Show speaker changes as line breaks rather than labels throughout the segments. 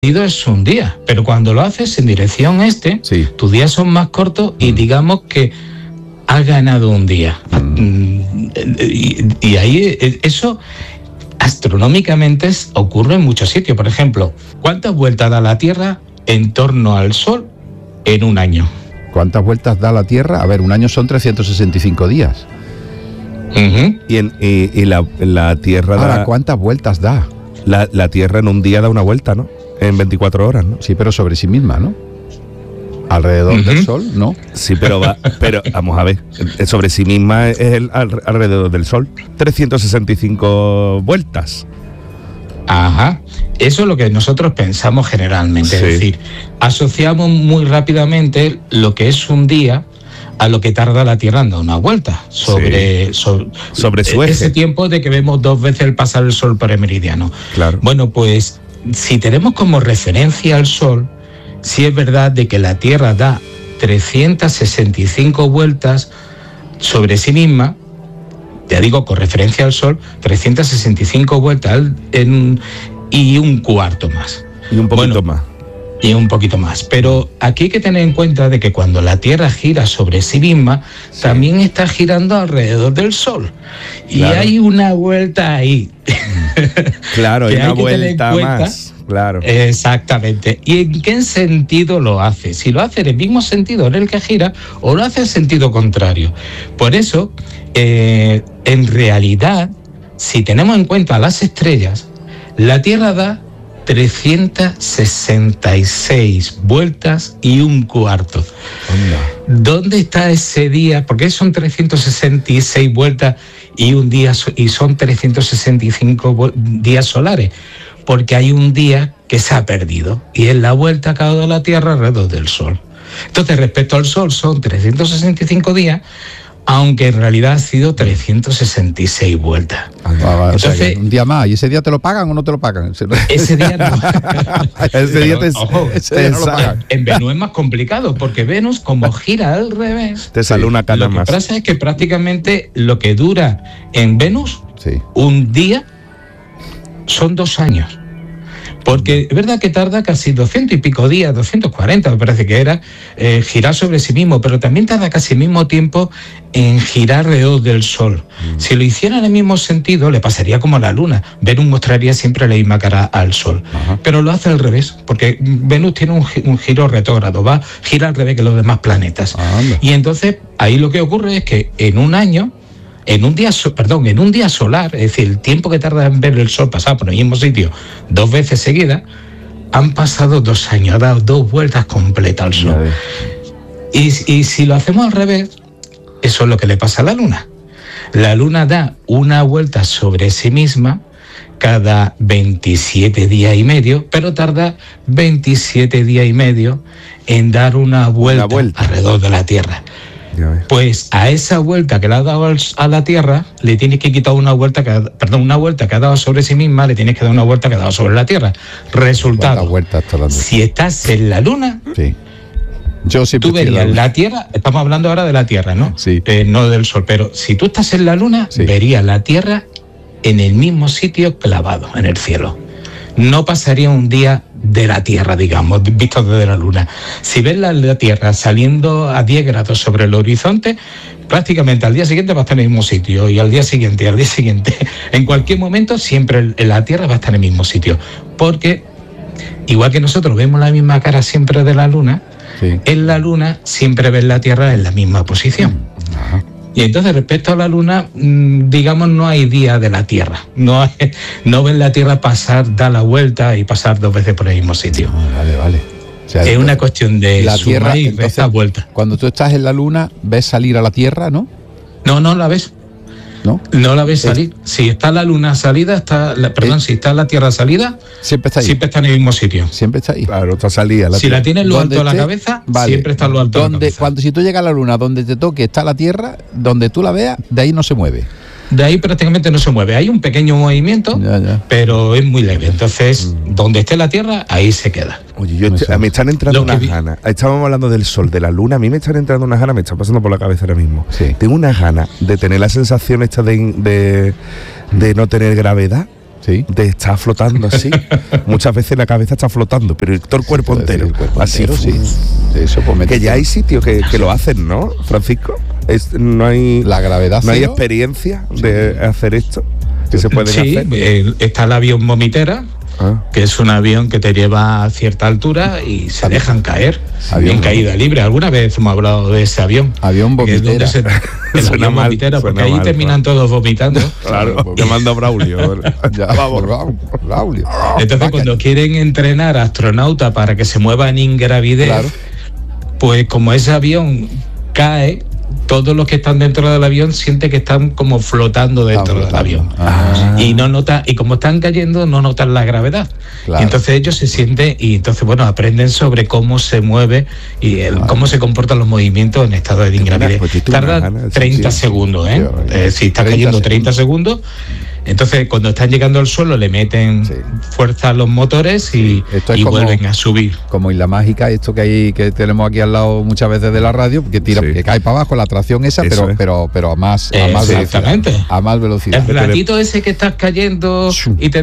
es un día, pero cuando lo haces en dirección este,
Sí.
tus días son más cortos y digamos que has ganado un día. Y ahí eso astronómicamente ocurre en muchos sitios. Por ejemplo, ¿cuántas vueltas da la Tierra en torno al Sol en un año?
¿Cuántas vueltas da la Tierra? A ver, un año son 365 días.
Uh-huh.
Y la Tierra
Ahora,
da...
¿cuántas vueltas da?
La Tierra en un día da una vuelta, ¿no? En 24 horas, ¿no?
Sí, pero sobre sí misma, ¿no? Alrededor del Sol, ¿no?
Sí, pero vamos a ver, sobre sí misma es alrededor del Sol. 365 vueltas.
Ajá, eso es lo que nosotros pensamos generalmente,
Sí.
es decir, asociamos muy rápidamente lo que es un día a lo que tarda la Tierra en dar una vuelta sobre
su eje.
ese tiempo de que vemos 2 veces el pasar el Sol por el meridiano.
Claro.
Bueno, pues si tenemos como referencia al Sol, sí es verdad de que la Tierra da 365 vueltas sobre sí misma. Ya digo, con referencia al Sol, 365 vueltas y un cuarto más.
Y un poquito más.
Y un poquito más. Pero aquí hay que tener en cuenta de que cuando la Tierra gira sobre sí misma, también está girando alrededor del Sol. Y
Claro.
hay una vuelta ahí.
Claro, hay
que
una
hay que tener en
vuelta
cuenta.
más. Claro.
Exactamente. ¿Y en qué sentido lo hace? Si lo hace en el mismo sentido en el que gira o lo hace en sentido contrario. Por eso, en realidad, si tenemos en cuenta las estrellas, la Tierra da 366 vueltas y un cuarto.
Onda.
¿Dónde está ese día? Porque son 366 vueltas y un día y son 365 días solares. Porque hay un día que se ha perdido y es la vuelta que ha dado la Tierra alrededor del Sol. Entonces, respecto al Sol son 365 días, aunque en realidad ha sido 366 vueltas.
O sea,
Entonces,
que un día más. ¿Y ese día te lo pagan o no te lo pagan?
ese día no.
Ese día te
Ojo,
no lo pagan.
en Venus es más complicado, porque Venus, como gira al revés,
te sale una cana
lo que
más.
pasa es que prácticamente lo que dura en Venus
Sí.
un día son 2 años. Porque es verdad que tarda casi 200 y pico días, 240 me parece que era, girar sobre sí mismo, pero también tarda casi el mismo tiempo en girar alrededor del Sol. Si lo hiciera en el mismo sentido, le pasaría como a la Luna. Venus mostraría siempre la misma cara al Sol.
Ajá.
Pero lo hace al revés, porque Venus tiene un giro retrógrado, gira al revés que los demás planetas.
Anda.
Y entonces ahí lo que ocurre es que en un año, en un día solar, es decir, el tiempo que tarda en ver el Sol pasar por el mismo sitio 2 veces seguidas, han pasado 2 años, ha dado 2 vueltas completas al Sol. Y si lo hacemos al revés, eso es lo que le pasa a la Luna. La Luna da una vuelta sobre sí misma cada 27 días y medio, pero tarda 27 días y medio en dar una vuelta alrededor de la Tierra. Pues a esa vuelta que le ha dado a la Tierra, le tienes que quitar una vuelta que ha dado sobre sí misma, le tienes que dar una vuelta que ha dado sobre la Tierra. Resultado,
¿Cuántas vueltas está dando?
si estás en la Luna,
Sí. Yo siempre
tú
estoy en
verías
Luna.
la Tierra, estamos hablando ahora de la Tierra, ¿no?
Sí.
No del Sol, pero si tú estás en la Luna,
Sí.
verías la Tierra en el mismo sitio clavado en el cielo. No pasaría un día de la Tierra, digamos, visto desde la Luna. Si ves la Tierra saliendo a 10 grados sobre el horizonte, prácticamente al día siguiente va a estar en el mismo sitio, y al día siguiente, en cualquier momento siempre la Tierra va a estar en el mismo sitio, porque igual que nosotros vemos la misma cara siempre de la Luna,
Sí.
en la Luna siempre ves la Tierra en la misma posición.
Ajá.
Y entonces, respecto a la Luna, digamos, no hay día de la Tierra. No ven la Tierra pasar, dar la vuelta y pasar 2 veces por el mismo sitio.
Vale. O sea,
Es una cuestión de
la
sumar
Tierra,
y
entonces,
restar vueltas.
cuando tú estás en la Luna, ves salir a la Tierra, ¿no?
No la ves.
¿No?
No la ves salir. Si está la Luna salida, si está la Tierra salida,
Siempre está ahí.
siempre está en el mismo sitio.
Siempre está ahí.
Claro, está salida.
Si la tienes lo alto de la
esté,
cabeza,
vale.
siempre está lo alto de la cabeza.
Si tú llegas a la Luna, donde te toque está la Tierra, donde tú la veas, de ahí no se mueve.
De ahí prácticamente no se mueve. Hay un pequeño movimiento,
Ya.
pero es muy leve. Entonces, donde esté la Tierra, ahí se queda.
Oye, me están entrando
Lo que
unas
vi-
ganas. Estábamos hablando del Sol, de la Luna. A mí me están entrando unas ganas, me está pasando por la cabeza ahora mismo.
Sí.
Tengo unas ganas de tener la sensación esta de no tener gravedad.
Sí.
De estar flotando así. Muchas veces la cabeza está flotando, pero todo el cuerpo entero.
El cuerpo
así,
entero, sí. Eso, pues,
que ya hay sitios que lo hacen, ¿no, Francisco? No hay
la gravedad
no hay
cero.
experiencia de hacer esto que se pueden hacer.
Está el avión vomitera, que es un avión que te lleva a cierta altura y se dejan caer en caída libre. Alguna vez hemos hablado de ese avión.
Avión vomitera.
El avión vomitera, porque ahí terminan todos vomitando.
Claro, llamando a Braulio.
Ya, Braulio.
Entonces, cuando quieren entrenar a astronautas para que se muevan en gravidez,
claro,
pues como ese avión cae, todos los que están dentro del avión sienten que están como flotando dentro del avión. Y no nota, y como están cayendo, no notan la gravedad.
Claro.
Y entonces ellos se sienten, y entonces, bueno, aprenden sobre cómo se mueve y cómo se comportan los movimientos en estado de ingravidez. Tarda 30 segundos, ¿eh? Si está cayendo 30 segundos. Entonces, cuando están llegando al suelo, le meten fuerza a los motores y vuelven a subir.
Como Isla Mágica, esto que tenemos aquí al lado muchas veces de la radio, que tira, que cae para abajo la tracción esa, pero a más velocidad. A más velocidad.
El platito ese que estás cayendo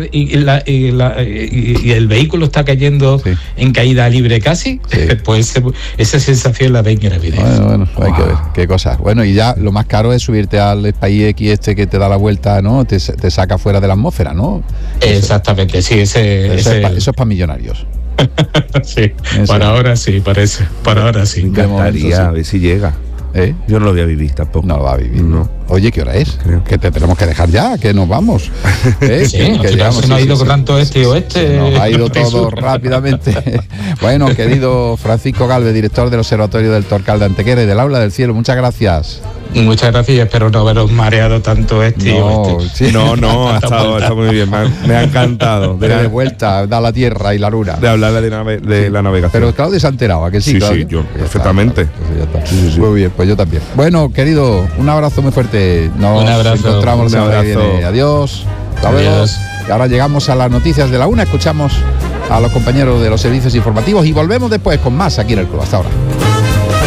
y el vehículo está cayendo en caída libre casi, pues esa sensación la de ingravidez.
Bueno, hay que ver qué cosas. Bueno, y ya lo más caro es subirte al SpaceX que te da la vuelta, ¿no? Te saca fuera de la atmósfera, ¿no?
Exactamente, sí, eso
es para millonarios.
Sí, para ahora sí, parece. Para ahora sí.
Me encantaría a ver si llega. Yo no lo voy a vivir tampoco.
No lo va a vivir. No. Oye, ¿qué hora es?
Creo.
Que te tenemos que dejar ya, que nos vamos.
Sí, que llegamos, se nos ha ido con tanto este y oeste.
Nos ha ido todo rápidamente. Bueno, querido Francisco Galvez, director del Observatorio del Torcal de Antequera y del Aula del Cielo, muchas gracias.
Muchas gracias y espero no haberos mareado tanto este y oeste.
No, ha estado muy bien, me ha encantado.
De vuelta, da la tierra y la luna.
De hablar de la navegación.
Pero Claudio se ha enterado, ¿a que sí?
Sí, yo perfectamente.
Sí. Muy bien, pues yo también. Bueno, querido, un abrazo muy fuerte. Nos encontramos la semana que viene. Adiós. Hasta luego. Y ahora llegamos a las noticias de la 1, escuchamos a los compañeros de los servicios informativos y volvemos después con más aquí en el Club. Hasta ahora.